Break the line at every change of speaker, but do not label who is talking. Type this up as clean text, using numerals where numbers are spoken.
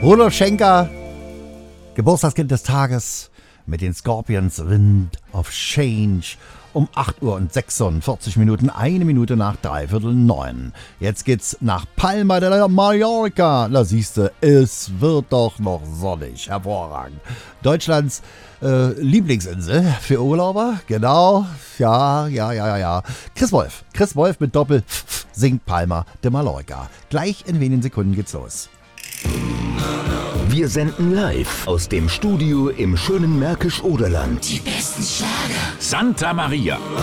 Rudolf Schenker, Geburtstagskind des Tages mit den Scorpions, Wind of Change. Um 8 Uhr und 46 Minuten, 1 Minute nach 8:45. Jetzt geht's nach Palma de Mallorca. Da siehste, es wird doch noch sonnig. Hervorragend. Deutschlands Lieblingsinsel für Urlauber. Genau. Ja. Chris Wolf mit Doppel singt Palma de Mallorca. Gleich in wenigen Sekunden geht's los.
Wir senden live aus dem Studio im schönen Märkisch-Oderland.
Die besten Schlager.
Santa Maria.